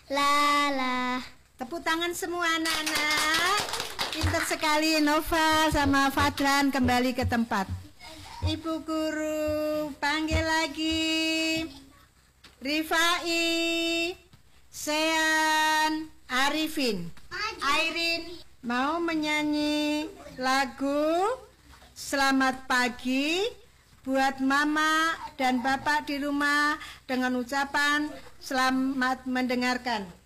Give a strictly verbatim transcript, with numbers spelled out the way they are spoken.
Lala. Tepuk tangan semua anak-anak. Pintar sekali Nova sama Fadlan kembali ke tempat. Ibu guru panggil lagi Rifai, Sean, Arifin. Airin mau menyanyi lagu Selamat Pagi buat mama dan bapak di rumah dengan ucapan selamat mendengarkan.